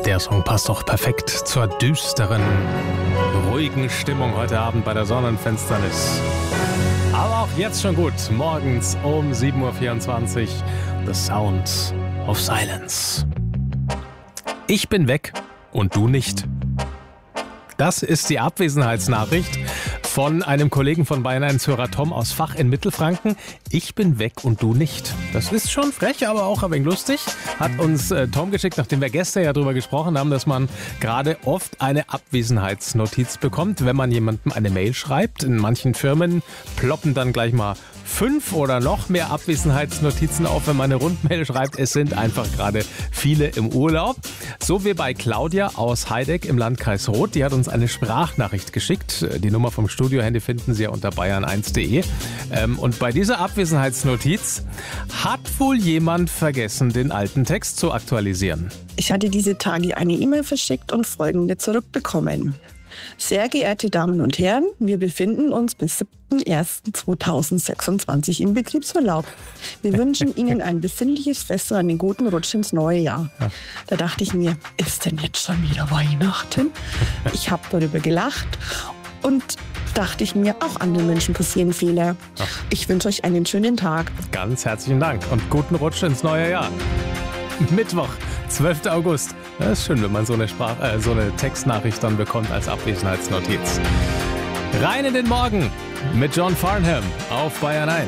Der Song passt doch perfekt zur düsteren, ruhigen Stimmung heute Abend bei der Sonnenfinsternis. Aber auch jetzt schon gut. Morgens um 7.24 Uhr. The Sound of Silence. Ich bin weg und du nicht. Das ist die Abwesenheitsnachricht von einem Kollegen von Bayern 1 Hörer Tom aus Vach in Mittelfranken. Ich bin weg und du nicht. Das ist schon frech, aber auch ein wenig lustig. Hat uns Tom geschickt, nachdem wir gestern ja darüber gesprochen haben, dass man gerade oft eine Abwesenheitsnotiz bekommt, wenn man jemandem eine Mail schreibt. In manchen Firmen ploppen dann gleich mal 5 oder noch mehr Abwesenheitsnotizen auf, wenn man eine Rundmail schreibt. Es sind einfach gerade viele im Urlaub. So wie bei Claudia aus Heideck im Landkreis Roth. Die hat uns eine Sprachnachricht geschickt. Die Nummer vom Studiohandy finden Sie ja unter bayern1.de. Und bei dieser Abwesenheitsnotiz hat wohl jemand vergessen, den alten Text zu aktualisieren. Ich hatte diese Tage eine E-Mail verschickt und folgende zurückbekommen. Sehr geehrte Damen und Herren, wir befinden uns bis 7.1.2026 im Betriebsurlaub. Wir wünschen Ihnen ein besinnliches Fest und einen guten Rutsch ins neue Jahr. Ja. Da dachte ich mir, ist denn jetzt schon wieder Weihnachten? Ich habe darüber gelacht und dachte ich mir, auch anderen Menschen passieren Fehler. Ja. Ich wünsche euch einen schönen Tag. Ganz herzlichen Dank und guten Rutsch ins neue Jahr. Mittwoch, 12. August. Das ist schön, wenn man so eine Textnachricht dann bekommt als Abwesenheitsnotiz. Rein in den Morgen mit John Farnham auf Bayern 1.